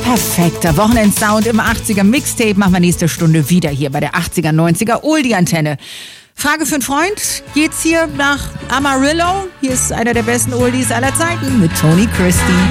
Perfekter Wochenendsound im 80er Mixtape machen wir nächste Stunde wieder hier bei der 80er, 90er Oldie-Antenne. Frage für einen Freund, geht's hier nach Amarillo? Hier ist einer der besten Oldies aller Zeiten mit Tony Christie.